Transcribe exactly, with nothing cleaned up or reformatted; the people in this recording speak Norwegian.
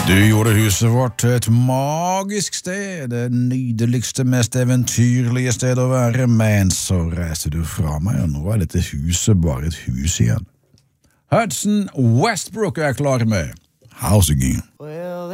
Du gjorde huset vårt til et magisk sted, det nydeligste, mest eventyrlige sted å være, men så reiste du fra meg, og nå er dette huset bare et hus igjen. Hudson Westbrook er klar med Housing.